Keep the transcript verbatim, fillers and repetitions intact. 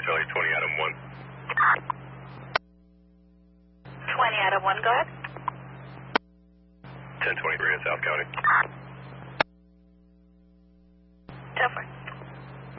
County, Charlie, twenty Adam one. twenty Adam one, go ahead. ten twenty-three in South County.